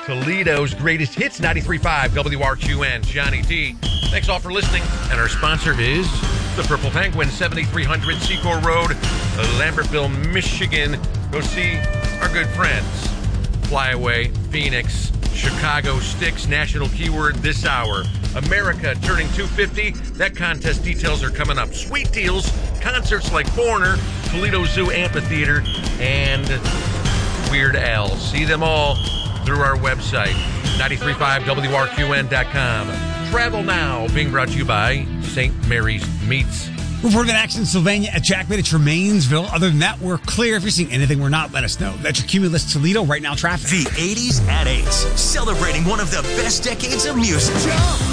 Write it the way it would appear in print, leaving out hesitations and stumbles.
Toledo's greatest hits, 93.5 WRQN. Johnny D. Thanks all for listening. And our sponsor is the Purple Penguin, 7300 Secor Road, Lambertville, Michigan. Go see our good friends. Flyaway, Phoenix, Chicago Sticks, national keyword this hour. America turning 250. That contest details are coming up. Sweet deals, concerts like Foreigner, Toledo Zoo Amphitheater, and Weird Al. See them all through our website, 935WRQN.com. Travel Now, being brought to you by St. Mary's Meats. Reporting an accident in Sylvania at Jack Mid at Tremainsville. Other than that, we're clear. If you're seeing anything we're not, let us know. That's your Cumulus Toledo right now traffic. The 80s at 8, celebrating one of the best decades of music.